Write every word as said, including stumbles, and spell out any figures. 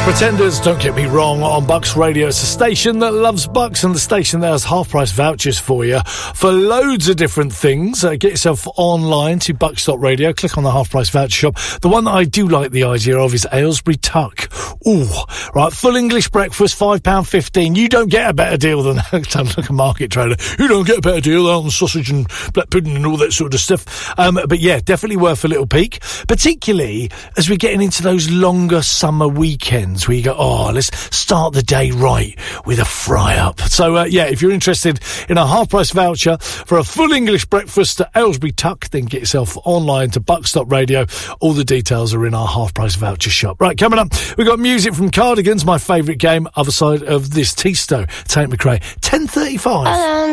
Pretenders, don't get me wrong, on Bucks Radio. It's a station that loves Bucks and the station that has half-price vouchers for you for loads of different things. Uh, get yourself online to bucks dot radio, click on the half-price voucher shop. The one that I do like the idea of is Aylesbury Tuck. Ooh, right, full English breakfast, five pounds fifteen. You don't get a better deal than that. Sounds like a market trader. You don't get a better deal on sausage and black pudding and all that sort of stuff. Um, but yeah, definitely worth a little peek, particularly as we're getting into those longer summer weekends where you go, oh, let's start the day right with a fry up. So, uh, yeah, if you're interested in a half-price voucher for a full English breakfast at Aylesbury Tuck, then get yourself online to bucks dot radio. All the details are in our half-price voucher shop. Right, coming up, we've got music from Cardigans, my favourite game, other side of this Tisto, Tate McRae, ten thirty-five. Um.